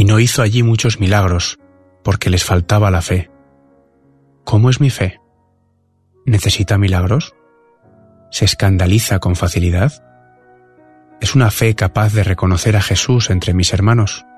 no hizo allí muchos milagros, porque les faltaba la fe. ¿Cómo es mi fe? ¿Necesita milagros? ¿Se escandaliza con facilidad? ¿Es una fe capaz de reconocer a Jesús entre mis hermanos?